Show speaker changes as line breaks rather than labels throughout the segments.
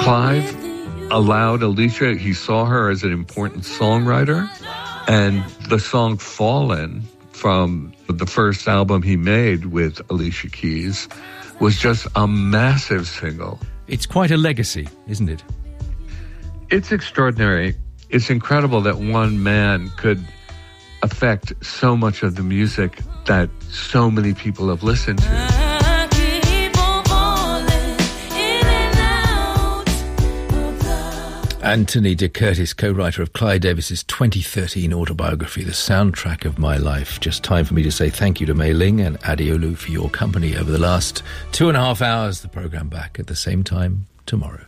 Clive allowed Alicia, he saw her as an important songwriter, and the song Fallen from the first album he made with Alicia Keys was just a massive single.
It's quite a legacy, isn't it?
It's extraordinary. It's incredible that one man could affect so much of the music that so many people have listened to.
Anthony de Curtis, co-writer of Clive Davis's 2013 autobiography, The Soundtrack of My Life. Just time for me to say thank you to Mei Ling and Adeolu for your company over the last 2.5 hours. The programme back at the same time tomorrow.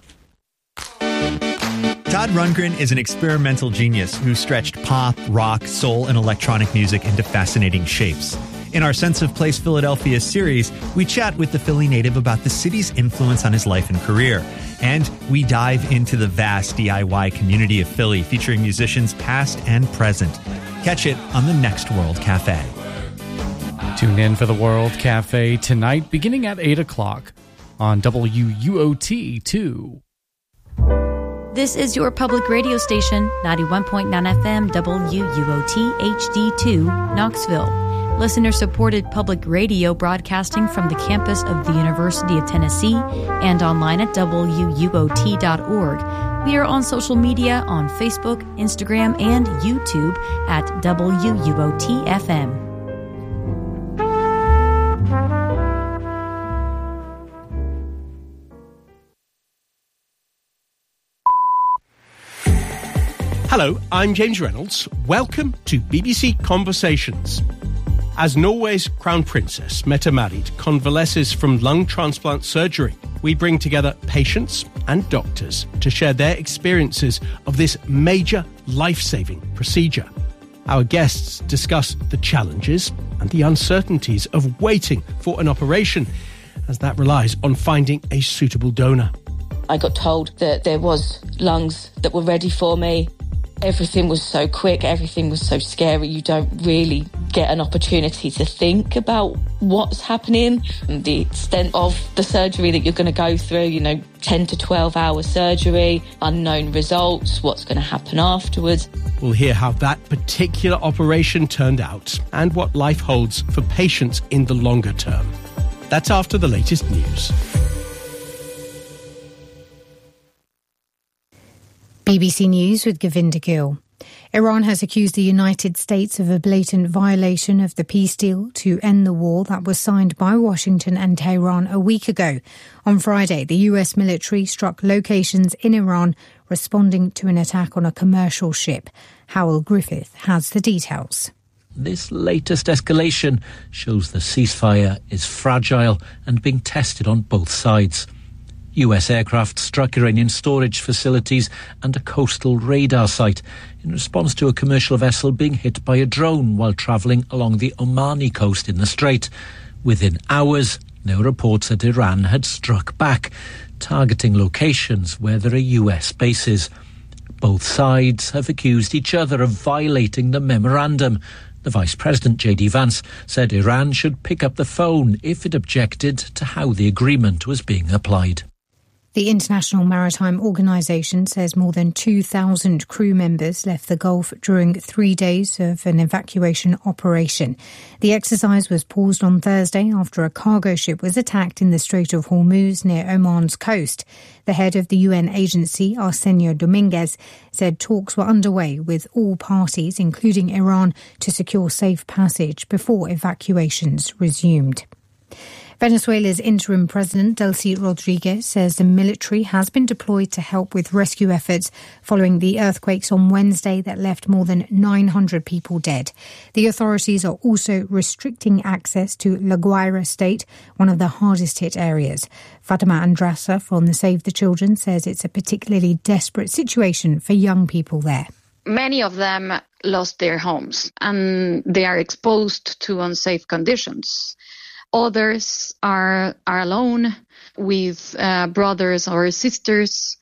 Todd Rundgren is an experimental genius who stretched pop, rock, soul, and electronic music into fascinating shapes. In our Sense of Place Philadelphia series, we chat with the Philly native about the city's influence on his life and career. And we dive into the vast DIY community of Philly, featuring musicians past and present. Catch it on the Next World Cafe.
Tune in for the World Cafe tonight, beginning at 8 o'clock on WUOT 2.
This is your public radio station, 91.9 FM WUOT HD2, Knoxville. Listener-supported public radio broadcasting from the campus of the University of Tennessee and online at WUOT.org. We are on social media on Facebook, Instagram, and YouTube at WUOT-FM.
Hello, I'm James Reynolds. Welcome to BBC Conversations. As Norway's Crown Princess, Mette Marit, convalesces from lung transplant surgery, we bring together patients and doctors to share their experiences of this major life-saving procedure. Our guests discuss the challenges and the uncertainties of waiting for an operation, as that relies on finding a suitable donor.
I got told that there was lungs that were ready for me. Everything was so quick, everything was so scary, you don't really get an opportunity to think about what's happening and the extent of the surgery that you're going to go through, 10 to 12 hour surgery, unknown results, what's going to happen afterwards.
We'll hear how that particular operation turned out and what life holds for patients in the longer term. That's after the latest news.
BBC News with Govinda Gill. Iran has accused the United States of a blatant violation of the peace deal to end the war that was signed by Washington and Tehran a week ago. On Friday, the US military struck locations in Iran responding to an attack on a commercial ship. Howell Griffith has the details.
This latest escalation shows the ceasefire is fragile and being tested on both sides. US aircraft struck Iranian storage facilities and a coastal radar site in response to a commercial vessel being hit by a drone while travelling along the Omani coast in the Strait. Within hours, there were reports that Iran had struck back, targeting locations where there are US bases. Both sides have accused each other of violating the memorandum. The Vice President, J.D. Vance, said Iran should pick up the phone if it objected to how the agreement was being applied.
The International Maritime Organization says more than 2,000 crew members left the Gulf during 3 days of an evacuation operation. The exercise was paused on Thursday after a cargo ship was attacked in the Strait of Hormuz near Oman's coast. The head of the UN agency, Arsenio Dominguez, said talks were underway with all parties, including Iran, to secure safe passage before evacuations resumed. Venezuela's interim president, Delcy Rodriguez, says the military has been deployed to help with rescue efforts following the earthquakes on Wednesday that left more than 900 people dead. The authorities are also restricting access to La Guaira state, one of the hardest hit areas. Fatima Andrasa from the Save the Children says it's a particularly desperate situation for young people there.
Many of them lost their homes and they are exposed to unsafe conditions. Others are alone with brothers or sisters.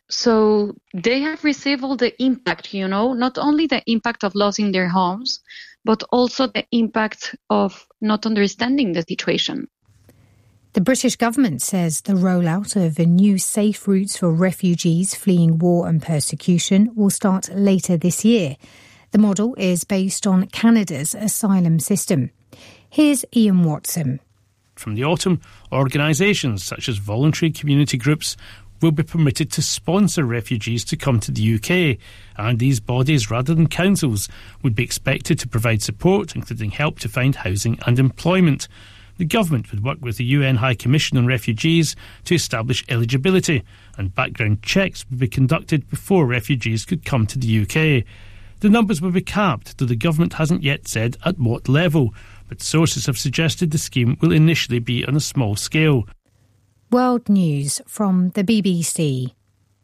So they have received all the impact, not only the impact of losing their homes, but also the impact of not understanding the situation.
The British government says the rollout of new safe routes for refugees fleeing war and persecution will start later this year. The model is based on Canada's asylum system. Here's Ian Watson.
From the autumn, organisations such as voluntary community groups will be permitted to sponsor refugees to come to the UK, and these bodies, rather than councils, would be expected to provide support, including help to find housing and employment. The government would work with the UN High Commission on Refugees to establish eligibility, and background checks would be conducted before refugees could come to the UK. The numbers will be capped, though the government hasn't yet said at what level, but sources have suggested the scheme will initially be on a small scale.
World News from the BBC.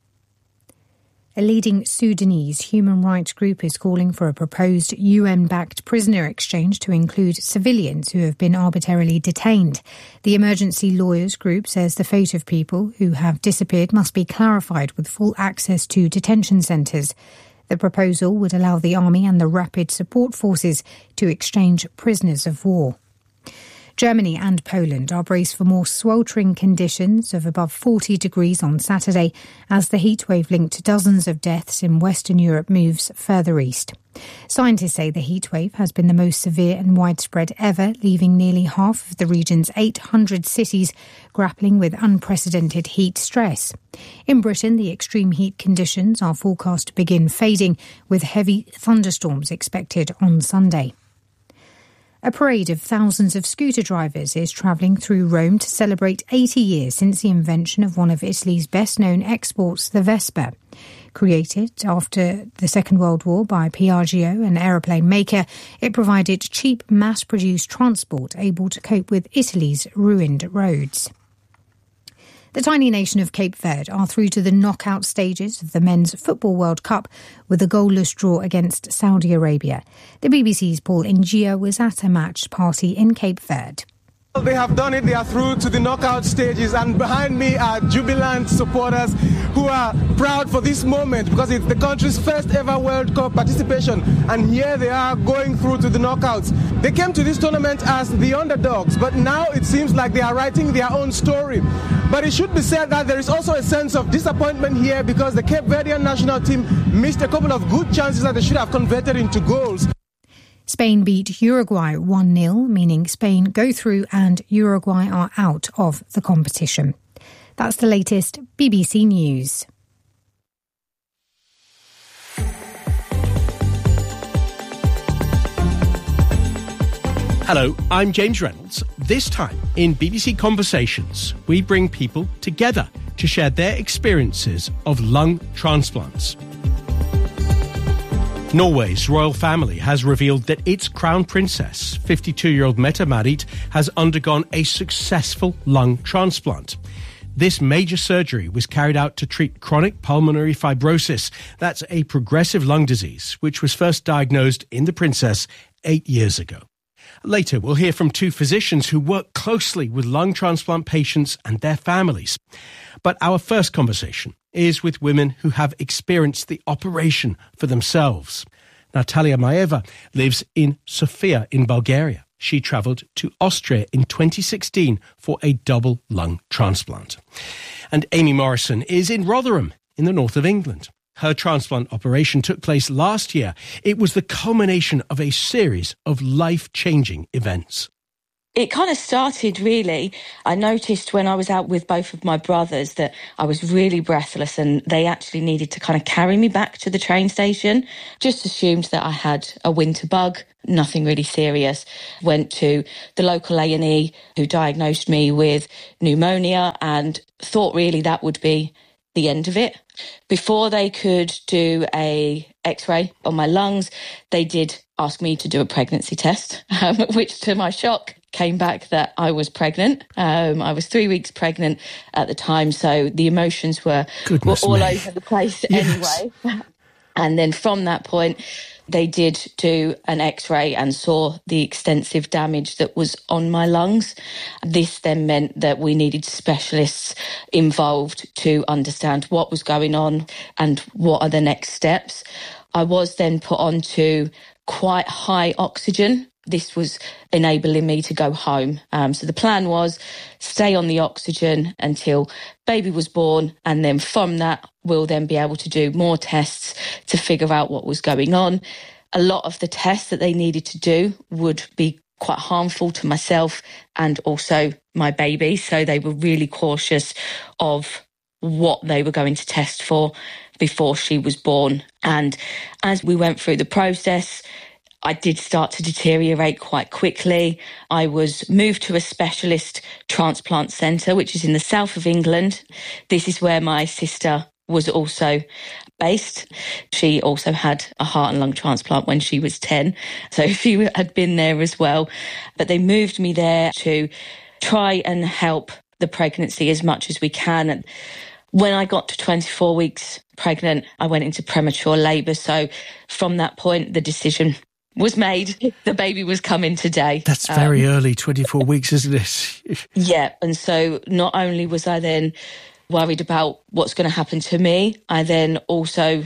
A leading Sudanese human rights group is calling for a proposed UN-backed prisoner exchange to include civilians who have been arbitrarily detained. The Emergency Lawyers Group says the fate of people who have disappeared must be clarified with full access to detention centres. The proposal would allow the army and the rapid support forces to exchange prisoners of war. Germany and Poland are braced for more sweltering conditions of above 40 degrees on Saturday as the heatwave linked to dozens of deaths in Western Europe moves further east. Scientists say the heatwave has been the most severe and widespread ever, leaving nearly half of the region's 800 cities grappling with unprecedented heat stress. In Britain, the extreme heat conditions are forecast to begin fading, with heavy thunderstorms expected on Sunday. A parade of thousands of scooter drivers is travelling through Rome to celebrate 80 years since the invention of one of Italy's best-known exports, the Vespa. Created after the Second World War by Piaggio, an aeroplane maker, it provided cheap, mass-produced transport able to cope with Italy's ruined roads. The tiny nation of Cape Verde are through to the knockout stages of the Men's Football World Cup with a goalless draw against Saudi Arabia. The BBC's Paul Ingia was at a match party in Cape Verde.
They have done it. They are through to the knockout stages, and behind me are jubilant supporters who are proud for this moment because it's the country's first ever World Cup participation, and here they are going through to the knockouts. They came to this tournament as the underdogs, but now it seems like they are writing their own story. But it should be said that there is also a sense of disappointment here because the Cape Verdean national team missed a couple of good chances that they should have converted into goals.
Spain beat Uruguay 1-0, meaning Spain go through and Uruguay are out of the competition. That's the latest BBC News.
Hello, I'm James Reynolds. This time in BBC Conversations, we bring people together to share their experiences of lung transplants. Norway's royal family has revealed that its crown princess, 52-year-old Mette-Marit, has undergone a successful lung transplant. This major surgery was carried out to treat chronic pulmonary fibrosis. That's a progressive lung disease, which was first diagnosed in the princess 8 years ago. Later, we'll hear from two physicians who work closely with lung transplant patients and their families. But our first conversation is with women who have experienced the operation for themselves. Natalia Maeva lives in Sofia in Bulgaria. She travelled to Austria in 2016 for a double lung transplant. And Amy Morrison is in Rotherham in the north of England. Her transplant operation took place last year. It was the culmination of a series of life-changing events.
It kind of started, really. I noticed when I was out with both of my brothers that I was really breathless and they actually needed to kind of carry me back to the train station. Just assumed that I had a winter bug, nothing really serious. Went to the local A&E who diagnosed me with pneumonia and thought really that would be the end of it. Before they could do a X-ray on my lungs, they did ask me to do a pregnancy test, which to my shock came back that I was pregnant. I was 3 weeks pregnant at the time, so the emotions were all over the place anyway. And then from that point, they did do an X-ray and saw the extensive damage that was on my lungs. This then meant that we needed specialists involved to understand what was going on and what are the next steps. I was then put onto quite high oxygen this was enabling me to go home. So the plan was stay on the oxygen until baby was born, and then from that, we'll then be able to do more tests to figure out what was going on. A lot of the tests that they needed to do would be quite harmful to myself and also my baby. So they were really cautious of what they were going to test for before she was born. And as we went through the process, I did start to deteriorate quite quickly. I was moved to a specialist transplant centre, which is in the south of England. This is where my sister was also based. She also had a heart and lung transplant when she was 10. So she had been there as well. But they moved me there to try and help the pregnancy as much as we can. And when I got to 24 weeks pregnant, I went into premature labour. So from that point, the decision was made. The baby was coming today.
That's very early, 24 weeks, isn't it?
Yeah. And so not only was I then worried about what's going to happen to me, I then also,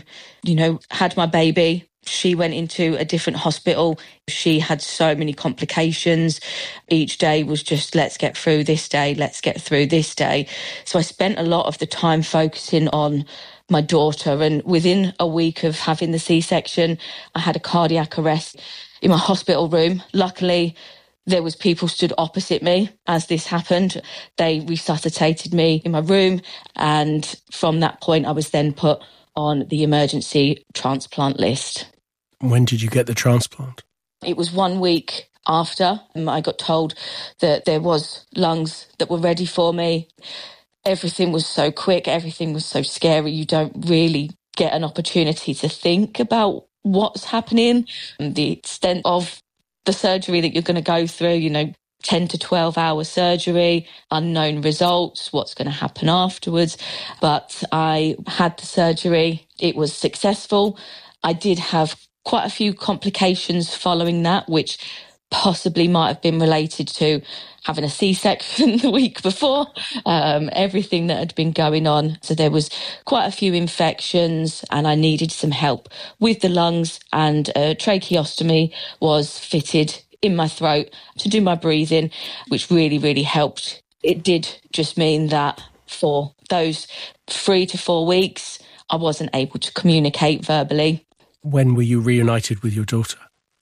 had my baby. She went into a different hospital. She had so many complications. Each day was just, let's get through this day, let's get through this day. So I spent a lot of the time focusing on my daughter. And within a week of having the C-section, I had a cardiac arrest in my hospital room. Luckily, there was people stood opposite me as this happened. They resuscitated me in my room. And from that point, I was then put on the emergency transplant list.
When did you get the transplant?
It was 1 week after I got told that there was lungs that were ready for me. Everything was so quick. Everything was so scary. You don't really get an opportunity to think about what's happening and the extent of the surgery that you're going to go through, 10 to 12 hour surgery, unknown results, what's going to happen afterwards. But I had the surgery. It was successful. I did have quite a few complications following that, which possibly might have been related to having a C-section the week before, everything that had been going on. So there was quite a few infections and I needed some help with the lungs, and a tracheostomy was fitted in my throat to do my breathing, which really, really helped. It did just mean that for those 3 to 4 weeks, I wasn't able to communicate verbally.
When were you reunited with your daughter?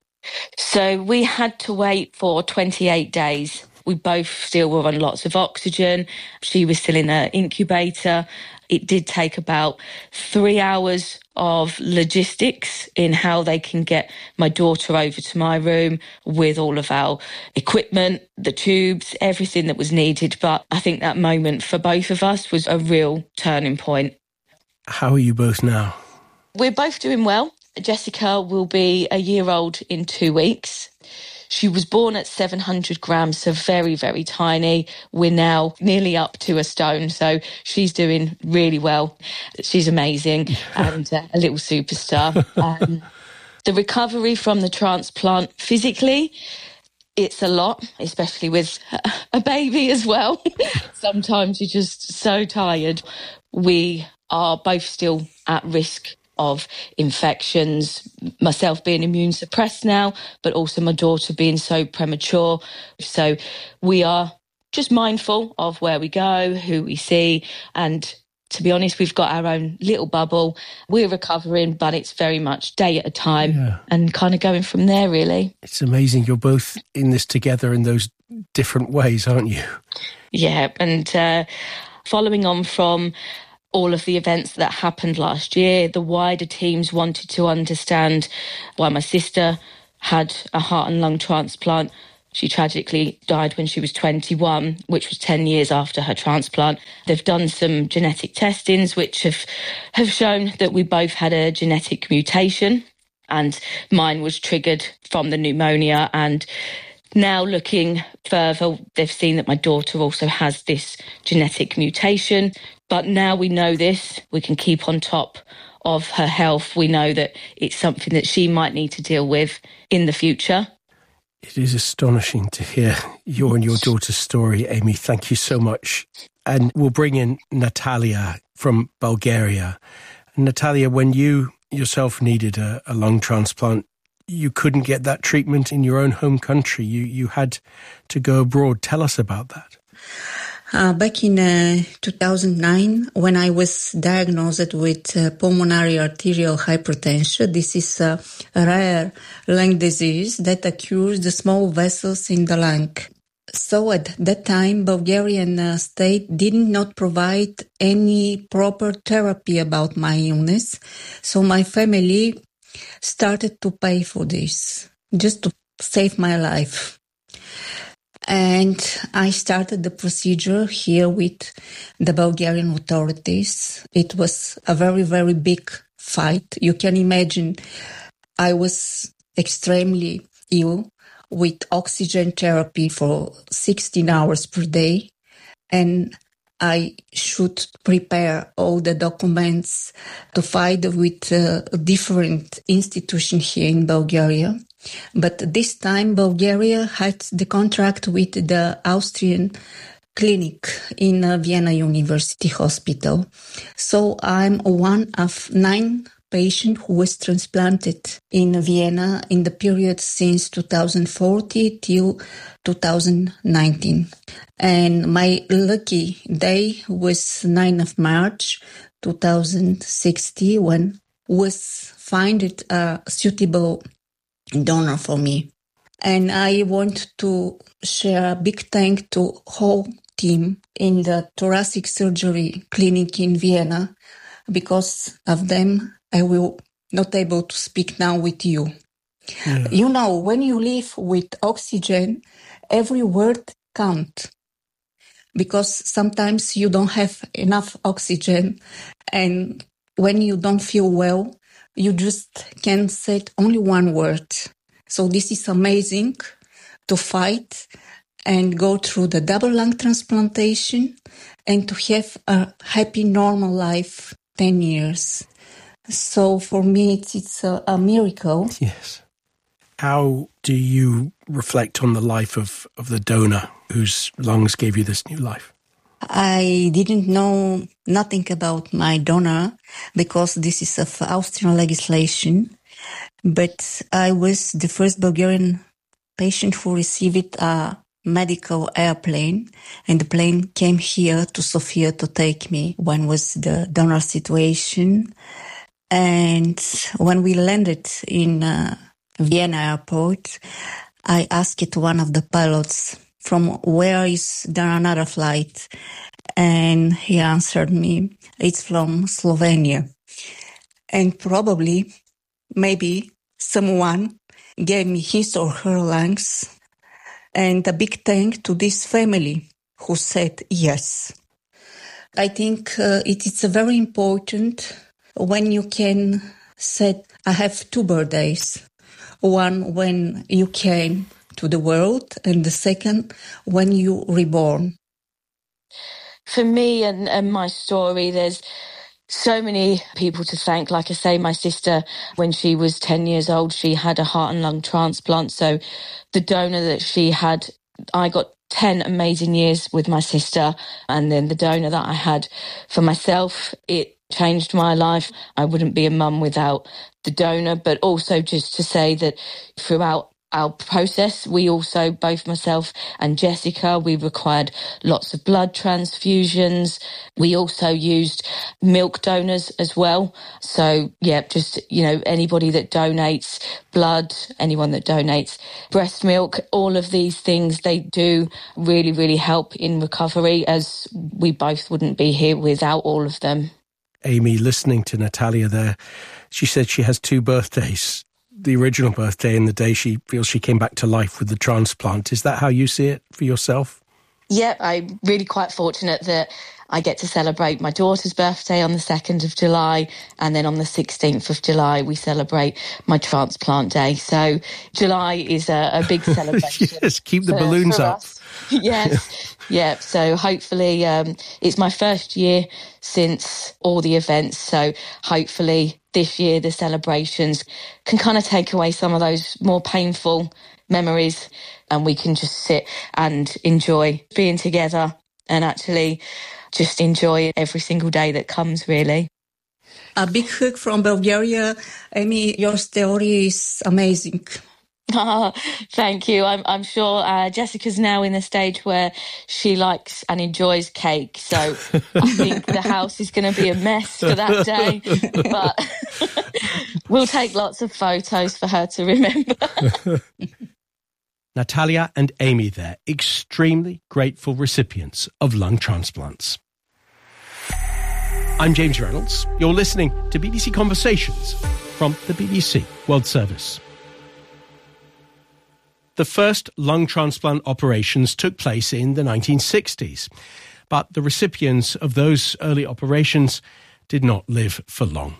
So we had to wait for 28 days. We both still were on lots of oxygen. She was still in an incubator. It did take about 3 hours of logistics in how they can get my daughter over to my room with all of our equipment, the tubes, everything that was needed. But I think that moment for both of us was a real turning point.
How are you both now?
We're both doing well. Jessica will be a year old in 2 weeks. She was born at 700 grams, so very, very tiny. We're now nearly up to a stone, so she's doing really well. She's amazing and a little superstar. The recovery from the transplant physically, it's a lot, especially with a baby as well. Sometimes you're just so tired. We are both still at risk of infections, myself being immune suppressed now, but also my daughter being so premature. So we are just mindful of where we go, who we see. And to be honest, we've got our own little bubble. We're recovering, but it's very much day at a time and kind of going from there, really.
It's amazing. You're both in this together in those different ways, aren't you?
Yeah. And following on from all of the events that happened last year, the wider teams wanted to understand why my sister had a heart and lung transplant. She tragically died when she was 21, which was 10 years after her transplant. They've done some genetic testings, which have shown that we both had a genetic mutation, and mine was triggered from the pneumonia. And now looking further, they've seen that my daughter also has this genetic mutation. But now we know this, we can keep on top of her health. We know that it's something that she might need to deal with in the future.
It is astonishing to hear your and your daughter's story, Amy. Thank you so much. And we'll bring in Natalia from Bulgaria. Natalia, when you yourself needed a lung transplant, you couldn't get that treatment in your own home country. You had to go abroad. Tell us about that.
Back in 2009, when I was diagnosed with pulmonary arterial hypertension, this is a rare lung disease that occurs the small vessels in the lung. So at that time, Bulgarian state did not provide any proper therapy about my illness. So my family started to pay for this, just to save my life. And I started the procedure here with the Bulgarian authorities. It was a very, very big fight. You can imagine I was extremely ill with oxygen therapy for 16 hours per day. And I should prepare all the documents to fight with different institutions here in Bulgaria. But this time, Bulgaria had the contract with the Austrian clinic in Vienna University Hospital. So I'm one of 9 patients who was transplanted in Vienna in the period since 2040 till 2019. And my lucky day was 9th of March 2016 when was found a suitable donor for me. And I want to share a big thank to whole team in the thoracic surgery clinic in Vienna. Because of them, I will not able to speak now with you. Yeah. You know, when you live with oxygen, every word counts. Because sometimes you don't have enough oxygen, and when you don't feel well, you just can say only one word. So this is amazing to fight and go through the double lung transplantation and to have a happy, normal life 10 years. So for me, it's a miracle.
Yes. How do you reflect on the life of the donor whose lungs gave you this new life?
I didn't know nothing about my donor because this is of Austrian legislation. But I was the first Bulgarian patient who received a medical airplane, and the plane came here to Sofia to take me when was the donor situation. And when we landed in Vienna airport, I asked one of the pilots, from where is there another flight? And he answered me, it's from Slovenia. And probably, maybe someone gave me his or her lungs. And a big thank to this family who said yes. I think it is very important when you can say, I have 2 birthdays. One when you came to the world, and the second when you reborn.
For me and my story, there's so many people to thank. Like I say, my sister, when she was 10 years old, she had a heart and lung transplant. So the donor that she had, I got 10 amazing years with my sister. And then the donor that I had for myself, it changed my life. I wouldn't be a mum without the donor, but also just to say that throughout our process, we also, both myself and Jessica, we required lots of blood transfusions. We also used milk donors as well. So, yeah, just, anybody that donates blood, anyone that donates breast milk, all of these things, they do really, really help in recovery, as we both wouldn't be here without all of them.
Amy, listening to Natalia there, she said she has 2 birthdays. The original birthday and the day she feels she came back to life with the transplant. Is that how you see it for yourself?
Yeah, I'm really quite fortunate that I get to celebrate my daughter's birthday on the 2nd of July, and then on the 16th of July we celebrate my transplant day. So July is a big celebration.
Yes, keep the balloons up.
Us. Yes, yeah. So hopefully it's my first year since all the events. So hopefully this year the celebrations can kind of take away some of those more painful memories, and we can just sit and enjoy being together and actually just enjoy every single day that comes, really.
A big hug from Bulgaria. Amy, your story is amazing.
Thank you. I'm sure Jessica's now in the stage where she likes and enjoys cake. So I think the house is going to be a mess for that day. But we'll take lots of photos for her to remember.
Natalia and Amy there, extremely grateful recipients of lung transplants. I'm James Reynolds. You're listening to BBC Conversations from the BBC World Service. The first lung transplant operations took place in the 1960s, but the recipients of those early operations did not live for long.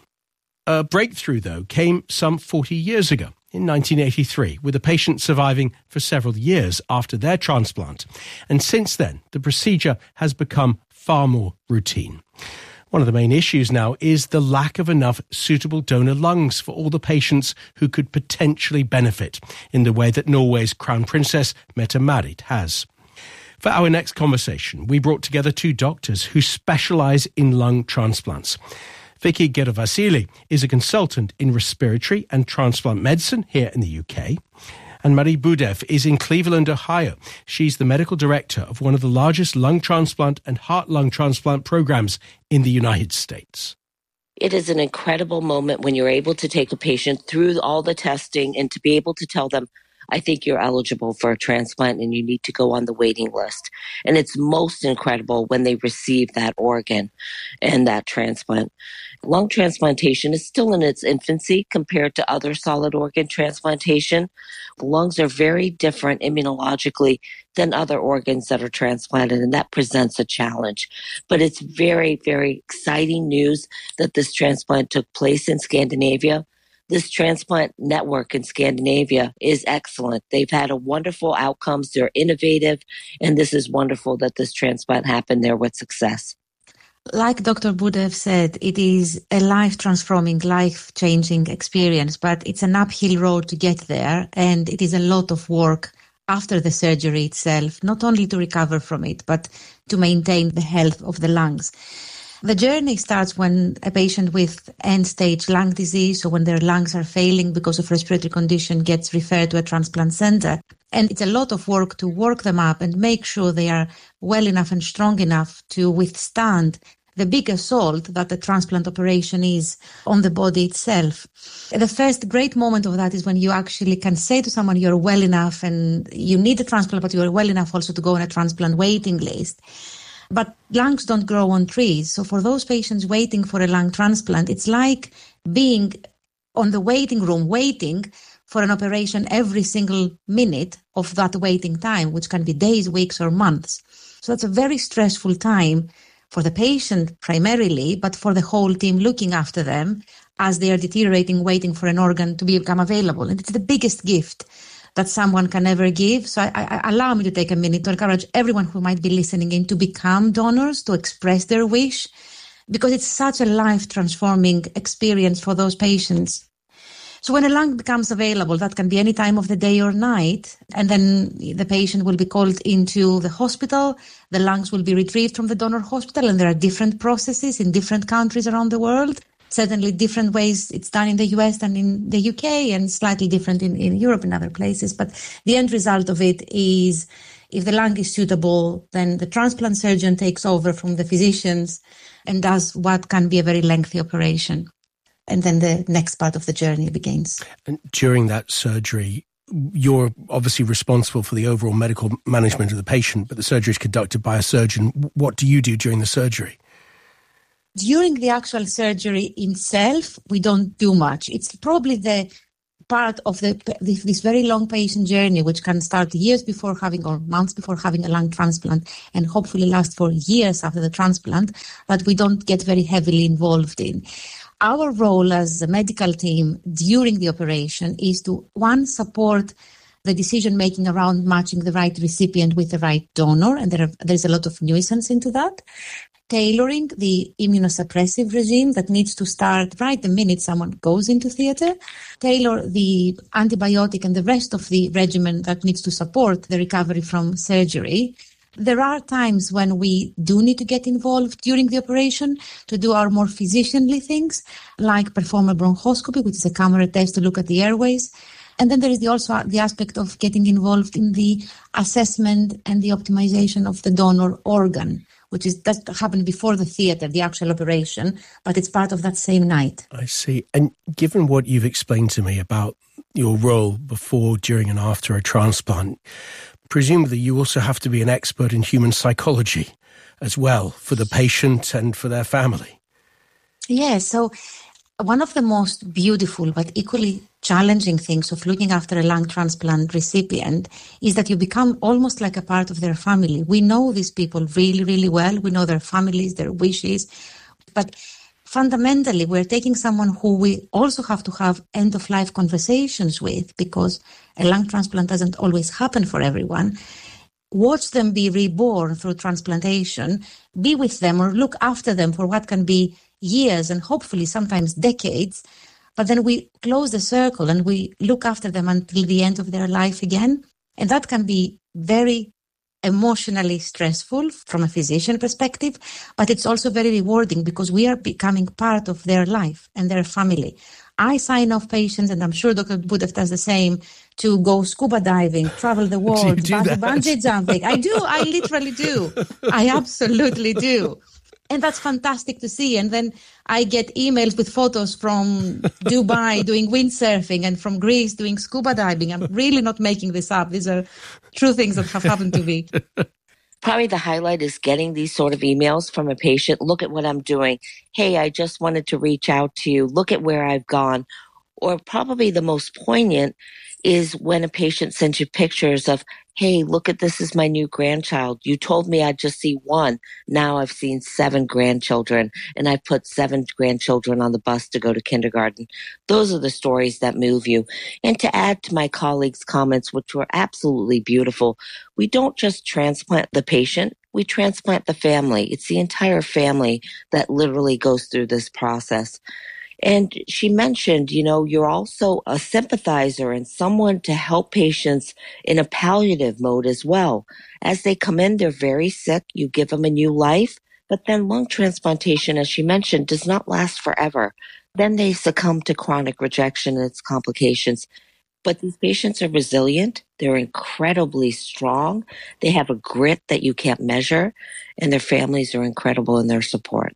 A breakthrough, though, came some 40 years ago, in 1983, with a patient surviving for several years after their transplant. And since then, the procedure has become far more routine. One of the main issues now is the lack of enough suitable donor lungs for all the patients who could potentially benefit in the way that Norway's Crown Princess Mette-Marit has. For our next conversation, we brought together two doctors who specialise in lung transplants. Vicky Gerovasili is a consultant in respiratory and transplant medicine here in the UK. And Marie Boudeff is in Cleveland, Ohio. She's the medical director of one of the largest lung transplant and heart-lung transplant programs in the United States.
It is an incredible moment when you're able to take a patient through all the testing and to be able to tell them, I think you're eligible for a transplant and you need to go on the waiting list. And it's most incredible when they receive that organ and that transplant. Lung transplantation is still in its infancy compared to other solid organ transplantation. Lungs are very different immunologically than other organs that are transplanted, and that presents a challenge. But it's very, very exciting news that this transplant took place in Scandinavia. This transplant network in Scandinavia is excellent. They've had a wonderful outcomes. They're innovative, and this is wonderful that this transplant happened there with success.
Like Dr. Boudeff said, it is a life-transforming, life-changing experience, but it's an uphill road to get there, and it is a lot of work after the surgery itself, not only to recover from it, but to maintain the health of the lungs. The journey starts when a patient with end-stage lung disease, or when their lungs are failing because of respiratory condition, gets referred to a transplant center. And it's a lot of work to work them up and make sure they are well enough and strong enough to withstand the big assault that the transplant operation is on the body itself. The first great moment of that is when you actually can say to someone you're well enough and you need a transplant, but you're well enough also to go on a transplant waiting list. But lungs don't grow on trees. So for those patients waiting for a lung transplant, it's like being on the waiting room, waiting for an operation every single minute of that waiting time, which can be days, weeks, or months. So that's a very stressful time for the patient primarily, but for the whole team looking after them as they are deteriorating, waiting for an organ to become available. And it's the biggest gift that someone can ever give. So I allow me to take a minute to encourage everyone who might be listening in to become donors, to express their wish, because it's such a life-transforming experience for those patients. So when a lung becomes available, that can be any time of the day or night, and then the patient will be called into the hospital. The lungs will be retrieved from the donor hospital, and there are different processes in different countries around the world. Certainly different ways it's done in the US than in the UK, and slightly different in Europe and other places. But the end result of it is, if the lung is suitable, then the transplant surgeon takes over from the physicians and does what can be a very lengthy operation. And then the next part of the journey begins.
And during that surgery, you're obviously responsible for the overall medical management of the patient, but the surgery is conducted by a surgeon. What do you do during the surgery?
During the actual surgery itself, we don't do much. It's probably the part of this very long patient journey, which can start years before having or months before having a lung transplant and hopefully last for years after the transplant, that we don't get very heavily involved in. Our role as a medical team during the operation is to, one, support the decision-making around matching the right recipient with the right donor, and there's a lot of nuisance into that. Tailoring the immunosuppressive regime that needs to start right the minute someone goes into theatre. Tailor the antibiotic and the rest of the regimen that needs to support the recovery from surgery. There are times when we do need to get involved during the operation to do our more physicianly things, like perform a bronchoscopy, which is a camera test to look at the airways. And then there is also the aspect of getting involved in the assessment and the optimization of the donor organ, which does happen before the theatre, the actual operation, but it's part of that same night.
I see. And given what you've explained to me about your role before, during and after a transplant, presumably you also have to be an expert in human psychology as well for the patient and for their family.
Yes, so one of the most beautiful but equally challenging things of looking after a lung transplant recipient is that you become almost like a part of their family. We know these people really, really well. We know their families, their wishes. But fundamentally, we're taking someone who we also have to have end-of-life conversations with, because a lung transplant doesn't always happen for everyone. Watch them be reborn through transplantation, be with them or look after them for what can be years and hopefully sometimes decades. But then we close the circle and we look after them until the end of their life again. And that can be very emotionally stressful from a physician perspective, but it's also very rewarding because we are becoming part of their life and their family. I sign off patients, and I'm sure Dr. Budev does the same, to go scuba diving, travel the world, bungee jumping. I do. I literally do. I absolutely do. And that's fantastic to see. And then I get emails with photos from Dubai doing windsurfing and from Greece doing scuba diving. I'm really not making this up. These are true things that have happened to me.
Probably the highlight is getting these sort of emails from a patient. Look at what I'm doing. Hey, I just wanted to reach out to you. Look at where I've gone. Or probably the most poignant is when a patient sends you pictures of, hey, look at this is my new grandchild. You told me I'd just see one. Now I've seen 7 grandchildren, and I put 7 grandchildren on the bus to go to kindergarten. Those are the stories that move you. And to add to my colleagues' comments, which were absolutely beautiful, we don't just transplant the patient, we transplant the family. It's the entire family that literally goes through this process. And she mentioned, you're also a sympathizer and someone to help patients in a palliative mode as well. As they come in, they're very sick. You give them a new life. But then lung transplantation, as she mentioned, does not last forever. Then they succumb to chronic rejection and its complications. But these patients are resilient. They're incredibly strong. They have a grit that you can't measure. And their families are incredible in their support.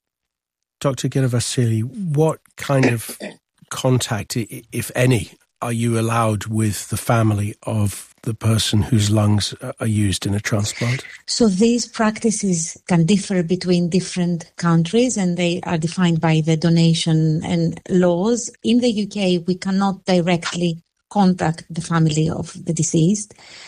Dr. Ghilavassili, what kind of contact, if any, are you allowed with the family of the person whose lungs are used in a transplant?
So these practices can differ between different countries, and they are defined by the donation and laws. In the UK, we cannot directly contact the family of the deceased.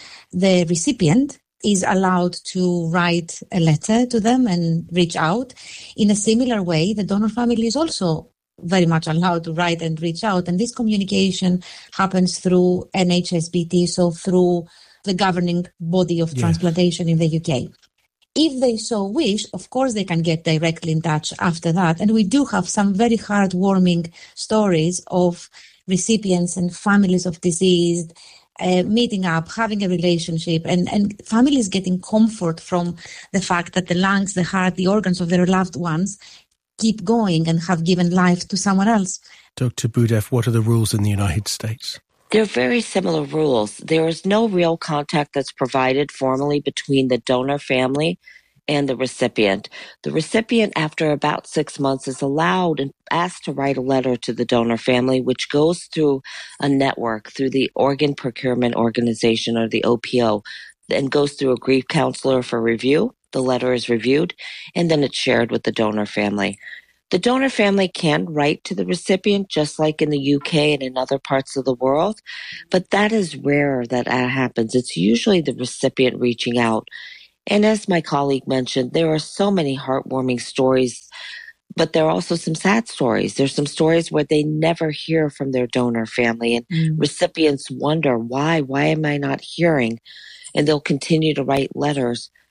The recipient is allowed to write a letter to them and reach out. In a similar way, the donor family is also very much allowed to write and reach out. And this communication happens through NHSBT, so through the governing body of transplantation in the UK. If they so wish, of course, they can get directly in touch after that. And we do have some very heartwarming stories of recipients and families of deceased meeting up, having a relationship, and families getting comfort from the fact that the lungs, the heart, the organs of their loved ones keep going and have given life to someone else.
Dr. Budev, what are the rules in the United States?
They're very similar rules. There is no real contact that's provided formally between the donor family and the recipient. The recipient, after about 6 months, is allowed and asked to write a letter to the donor family, which goes through a network, through the Organ Procurement Organization, or the OPO, and goes through a grief counselor for review. The letter is reviewed, and then it's shared with the donor family. The donor family can write to the recipient, just like in the UK and in other parts of the world, but that is rare that happens. It's usually the recipient reaching out. And as my colleague mentioned, there are so many heartwarming stories, but there are also some sad stories. There's some stories where they never hear from their donor family, and recipients wonder, why am I not hearing? And they'll continue to write letters.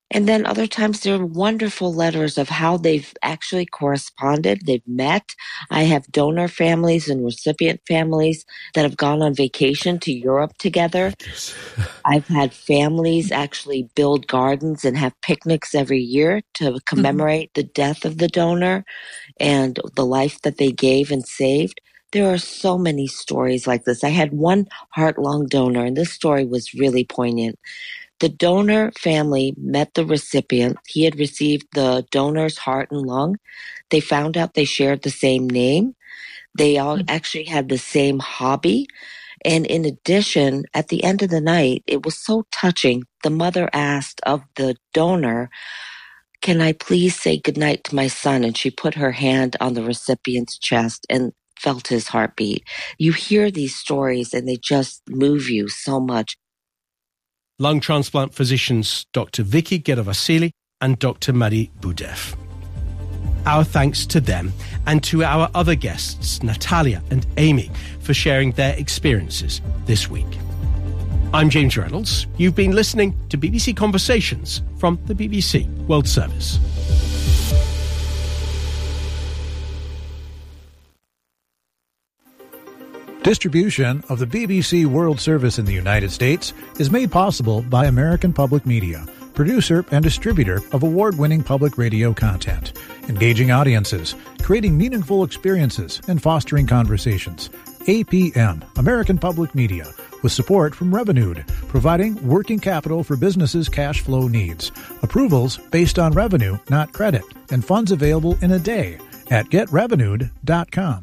And then other times there are wonderful letters of how they've actually corresponded. They've met. I have donor families and recipient families that have gone on vacation to Europe together. I've had families actually build gardens and have picnics every year to commemorate the death of the donor and the life that they gave and saved. There are so many stories like this. I had one heart-lung donor, and this story was really poignant. The donor family met the recipient. He had received the donor's heart and lung. They found out they shared the same name. They all actually had the same hobby. And in addition, at the end of the night, it was so touching. The mother asked of the donor, "Can I please say goodnight to my son?" And she put her hand on the recipient's chest and felt his heartbeat. You hear these stories and they just move you so much.
Lung transplant physicians Dr. Vicky Gerovasili and Dr. Mari Budev. Our thanks to them and to our other guests, Natalia and Amy, for sharing their experiences this week. I'm James Reynolds. You've been listening to BBC Conversations from the BBC World Service.
Distribution of the BBC World Service in the United States is made possible by American Public Media, producer and distributor of award-winning public radio content, engaging audiences, creating meaningful experiences, and fostering conversations. APM, American Public Media, with support from Revenued, providing working capital for businesses' cash flow needs. Approvals based on revenue, not credit, and funds available in a day at getrevenued.com.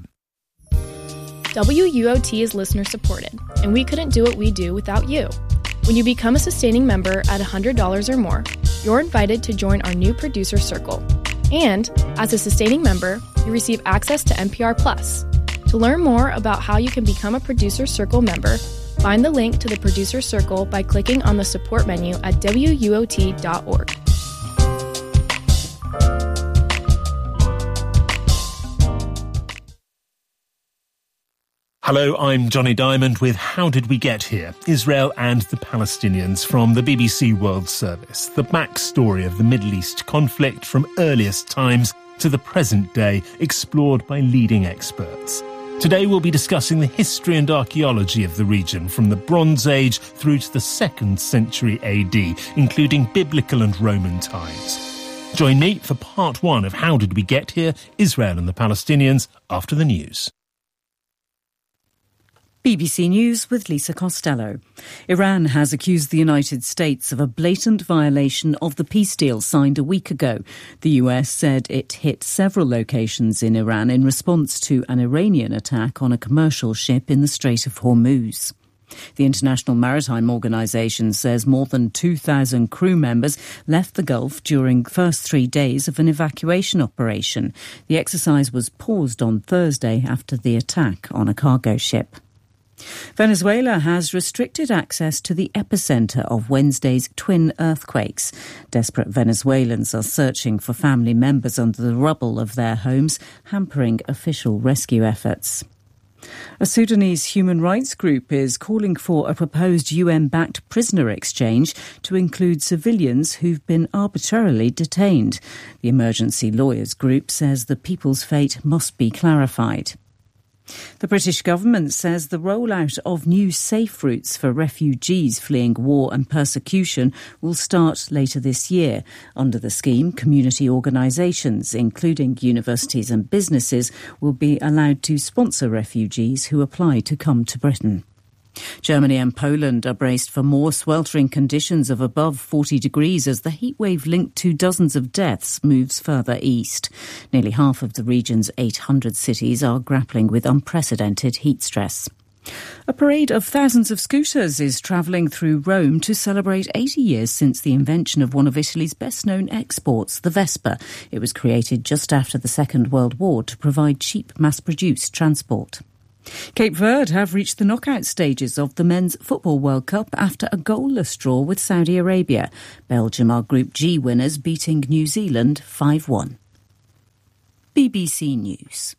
WUOT is listener-supported, and we couldn't do what we do without you. When you become a sustaining member at $100 or more, you're invited to join our new producer circle. And, as a sustaining member, you receive access to NPR Plus. To learn more about how you can become a producer circle member, find the link to the producer circle by clicking on the support menu at WUOT.org.
Hello, I'm Johnny Diamond with How Did We Get Here? Israel and the Palestinians from the BBC World Service. The backstory of the Middle East conflict from earliest times to the present day, explored by leading experts. Today we'll be discussing the history and archaeology of the region from the Bronze Age through to the 2nd century AD, including biblical and Roman times. Join me for part 1 of How Did We Get Here? Israel and the Palestinians after the news.
BBC News with Lisa Costello. Iran has accused the United States of a blatant violation of the peace deal signed a week ago. The US said it hit several locations in Iran in response to an Iranian attack on a commercial ship in the Strait of Hormuz. The International Maritime Organization says more than 2,000 crew members left the Gulf during the first 3 days of an evacuation operation. The exercise was paused on Thursday after the attack on a cargo ship. Venezuela has restricted access to the epicenter of Wednesday's twin earthquakes. Desperate Venezuelans are searching for family members under the rubble of their homes, hampering official rescue efforts. A Sudanese human rights group is calling for a proposed UN-backed prisoner exchange to include civilians who've been arbitrarily detained. The Emergency Lawyers Group says the people's fate must be clarified. The British government says the rollout of new safe routes for refugees fleeing war and persecution will start later this year. Under the scheme, community organisations, including universities and businesses, will be allowed to sponsor refugees who apply to come to Britain. Germany and Poland are braced for more sweltering conditions of above 40 degrees as the heatwave linked to dozens of deaths moves further east. Nearly half of the region's 800 cities are grappling with unprecedented heat stress. A parade of thousands of scooters is travelling through Rome to celebrate 80 years since the invention of one of Italy's best-known exports, the Vespa. It was created just after the Second World War to provide cheap mass-produced transport. Cape Verde have reached the knockout stages of the Men's Football World Cup after a goalless draw with Saudi Arabia. Belgium are Group G winners, beating New Zealand 5-1. BBC News.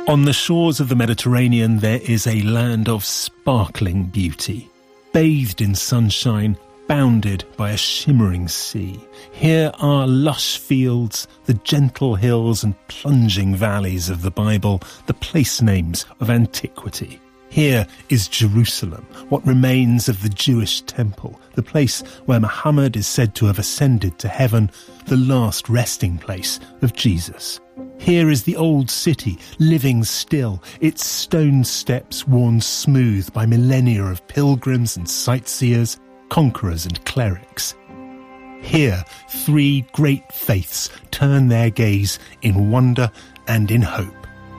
On the shores of the Mediterranean, there is a land of sparkling beauty, bathed in sunshine, bounded by a shimmering sea. Here are lush fields, the gentle hills and plunging valleys of the Bible, the place names of antiquity. Here is Jerusalem, what remains of the Jewish temple, the place where Muhammad is said to have ascended to heaven, the last resting place of Jesus. Here is the old city, living still, its stone steps worn smooth by millennia of pilgrims and sightseers, conquerors and clerics. Here, three great faiths turn their gaze in wonder and in hope.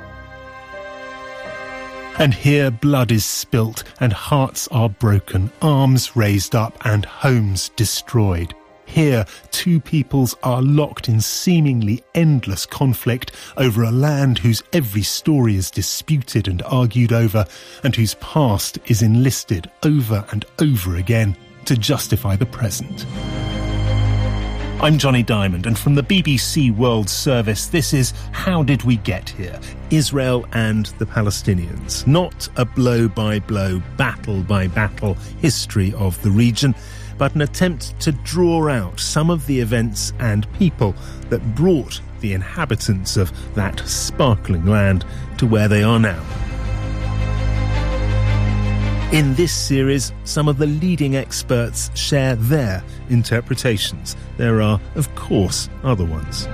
And here blood is spilt and hearts are broken, arms raised up and homes destroyed. Here, two peoples are locked in seemingly endless conflict over a land whose every story is disputed and argued over, and whose past is enlisted over and over again to justify the present. I'm Johnny Diamond, and from the BBC World Service, this is How Did We Get Here? Israel and the Palestinians. Not a blow-by-blow, battle-by-battle history of the region, but an attempt to draw out some of the events and people that brought the inhabitants of that sparkling land to where they are now. In this series, some of the leading experts share their interpretations. There are, of course, other ones.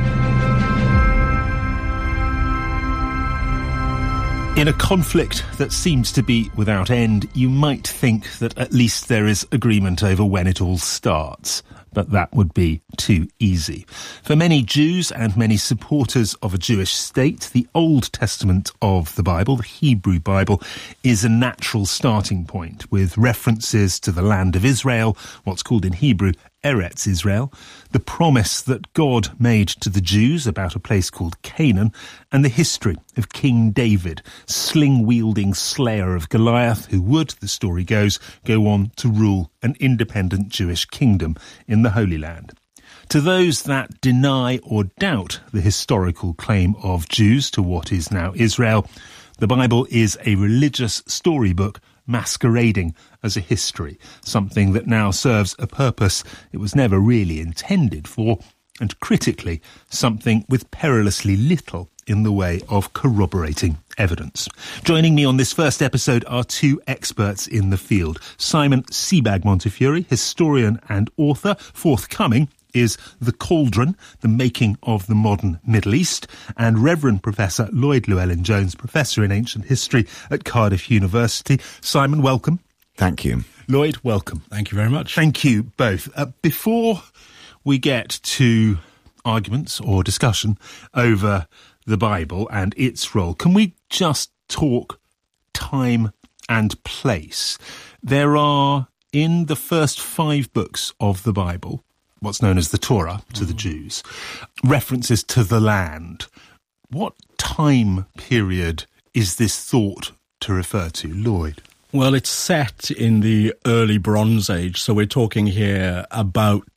In a conflict that seems to be without end, you might think that at least there is agreement over when it all starts. But that would be too easy. For many Jews and many supporters of a Jewish state, the Old Testament of the Bible, the Hebrew Bible, is a natural starting point with references to the land of Israel, what's called in Hebrew Eretz Israel, the promise that God made to the Jews about a place called Canaan, and the history of King David, sling-wielding slayer of Goliath, who would, the story goes, go on to rule an independent Jewish kingdom in the Holy Land. To those that deny or doubt the historical claim of Jews to what is now Israel, the Bible is a religious storybook masquerading as a history, something that now serves a purpose it was never really intended for, and critically, something with perilously little in the way of corroborating evidence. Joining me on this first episode are two experts in the field. Simon Sebag-Montefiore, historian and author, forthcoming is The Cauldron, The Making of the Modern Middle East, and Reverend Professor Lloyd Llewellyn-Jones, Professor in Ancient History at Cardiff University. Simon, welcome.
Thank you.
Lloyd, welcome.
Thank you very much.
Thank you both. Before we get to arguments or discussion over the Bible and its role, can we just talk time and place? There are, in the first 5 books of the Bible, what's known as the Torah to the Jews, references to the land. What time period is this thought to refer to, Lloyd?
Well, it's set in the early Bronze Age, so we're talking here about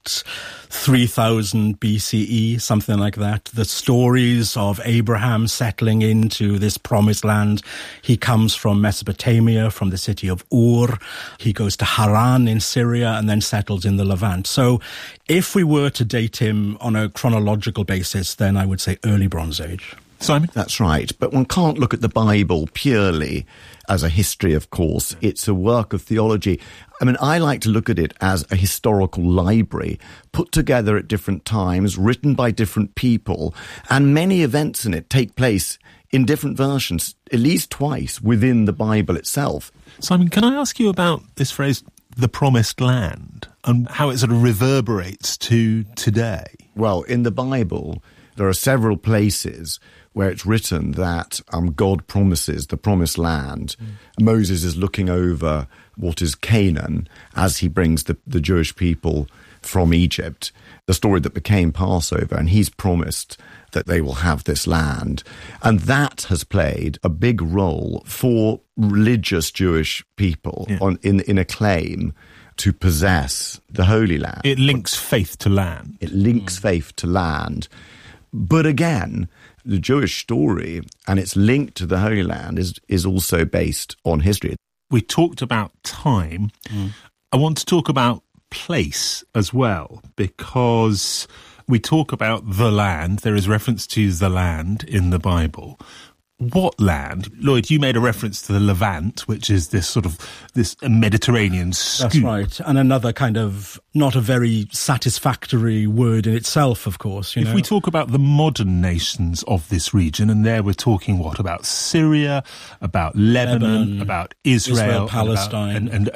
3000 BCE, something like that. The stories of Abraham settling into this promised land. He comes from Mesopotamia, from the city of Ur. He goes to Haran in Syria and then settles in the Levant. So if we were to date him on a chronological basis, then I would say early Bronze Age.
Simon?
That's right, but one can't look at the Bible purely as a history, of course. It's a work of theology. I mean, I like to look at it as a historical library put together at different times, written by different people, and many events in it take place in different versions, at least twice within the Bible itself.
Simon, can I ask you about this phrase, the promised land, and how it sort of reverberates to today?
Well, in the Bible, there are several places where it's written that God promises the promised land. Moses is looking over what is Canaan as he brings the Jewish people from Egypt, the story that became Passover, and he's promised that they will have this land. And that has played a big role for religious Jewish people in a claim to possess the Holy Land.
It links faith to land.
It links faith to land. But again, the Jewish story and its link to the Holy Land is also based on history.
We talked about time. I want to talk about place as well, because we talk about the land. There is reference to the land in the Bible. What land? Lloyd, you made a reference to the Levant, which is this Mediterranean scoop.
That's right. And another kind of not a very satisfactory word in itself, of course.
If we talk about the modern nations of this region, and there we're talking about Syria, about Lebanon, about Israel,
Palestine,
and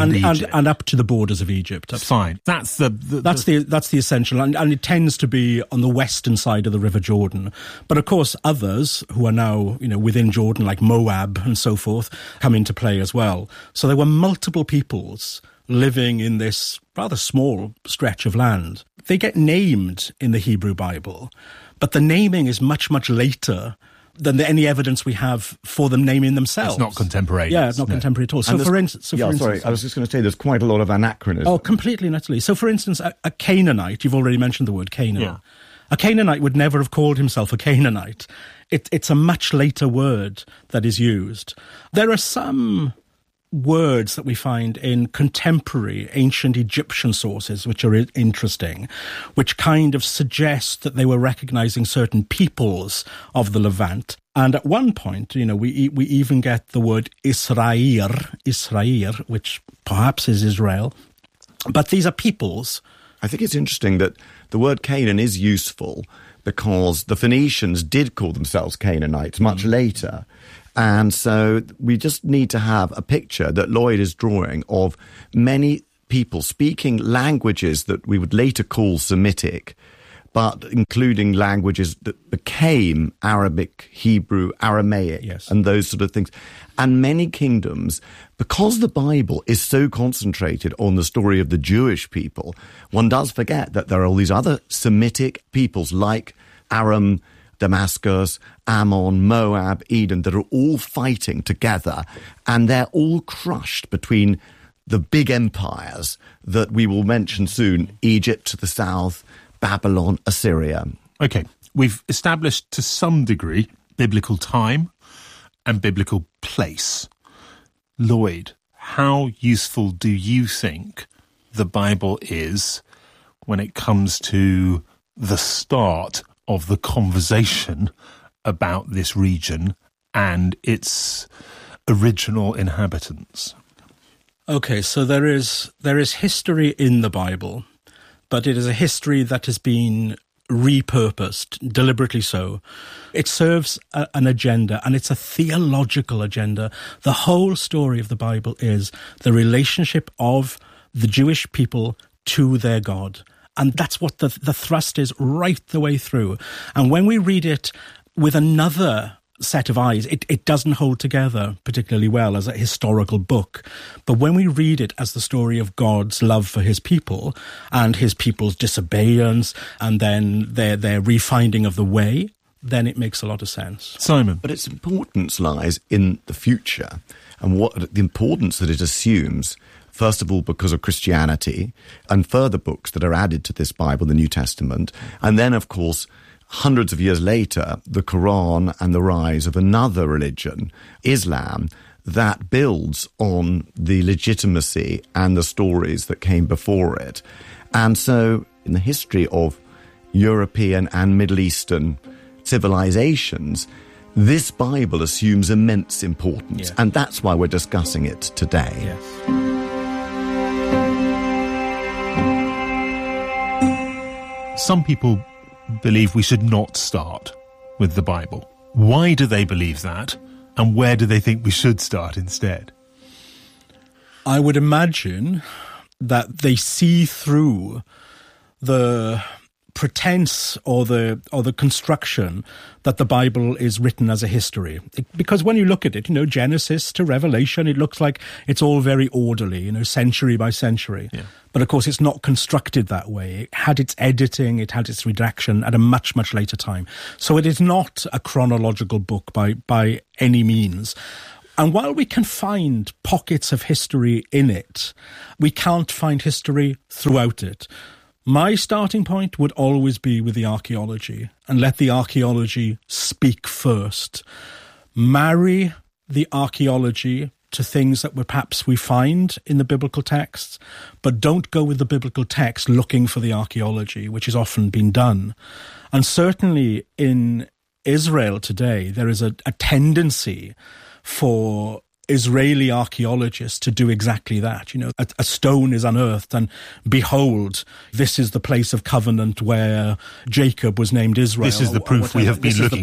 up to the borders of Egypt.
Fine. That's
the essential, and it tends to be on the western side of the River Jordan. But of course, others who are now within Jordan, like Moab and so forth, come into play as well. So there were multiple peoples living in this rather small stretch of land. They get named in the Hebrew Bible, but the naming is much, much later than any evidence we have for them naming themselves.
It's not contemporaneous.
Yeah, it's not contemporary at all. So for instance...
I was just going to say there's quite a lot of anachronism.
Oh, completely and utterly. So for instance, a Canaanite, you've already mentioned the word Canaan. Yeah. A Canaanite would never have called himself a Canaanite. It's a much later word that is used. There are some words that we find in contemporary ancient Egyptian sources which are interesting, which kind of suggest that they were recognizing certain peoples of the Levant. And at one point, we even get the word Israel, which perhaps is Israel. But these are peoples.
I think it's interesting that the word Canaan is useful because the Phoenicians did call themselves Canaanites much later. And so we just need to have a picture that Lloyd is drawing of many people speaking languages that we would later call Semitic, but including languages that became Arabic, Hebrew, Aramaic, and those sort of things. And many kingdoms, because the Bible is so concentrated on the story of the Jewish people, one does forget that there are all these other Semitic peoples like Aram, Damascus, Ammon, Moab, Edom, that are all fighting together, and they're all crushed between the big empires that we will mention soon, Egypt to the south, Babylon, Assyria.
Okay, we've established to some degree biblical time and biblical place. Lloyd, how useful do you think the Bible is when it comes to the start of the conversation about this region and its original inhabitants?
Okay, so there is history in the Bible, but it is a history that has been repurposed, deliberately so. It serves an agenda, and it's a theological agenda. The whole story of the Bible is the relationship of the Jewish people to their God. And that's what the thrust is right the way through. And when we read it with another set of eyes, it doesn't hold together particularly well as a historical book. But when we read it as the story of God's love for his people and his people's disobedience and then their refinding of the way, then it makes a lot of sense.
Simon.
But its importance lies in the future and what the importance that it assumes. First of all, because of Christianity and further books that are added to this Bible, the New Testament. And then, of course, hundreds of years later, the Quran and the rise of another religion, Islam, that builds on the legitimacy and the stories that came before it. And so in the history of European and Middle Eastern civilizations, this Bible assumes immense importance. And that's why we're discussing it today.
Yes.
Some people believe we should not start with the Bible. Why do they believe that? And where do they think we should start instead?
I would imagine that they see through the pretense or the construction that the Bible is written as a history. Because when you look at it, Genesis to Revelation, it looks like it's all very orderly, century by century. Yeah. But of course, it's not constructed that way. It had its editing, it had its redaction at a much, much later time. So it is not a chronological book by any means. And while we can find pockets of history in it, we can't find history throughout it. My starting point would always be with the archaeology, and let the archaeology speak first. Marry the archaeology to things that perhaps we find in the biblical texts, but don't go with the biblical text looking for the archaeology, which has often been done. And certainly in Israel today, there is a tendency for Israeli archaeologists to do exactly that. You know, a stone is unearthed and behold, this is the place of covenant where Jacob was named Israel.
This is the proof we have been looking